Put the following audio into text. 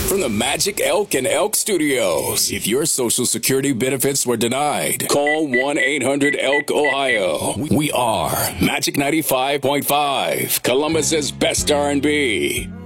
From the Magic Elk and Elk Studios. If your Social Security benefits were denied, call 1-800-ELK-OHIO. We are Magic 95.5, Columbus's best R&B.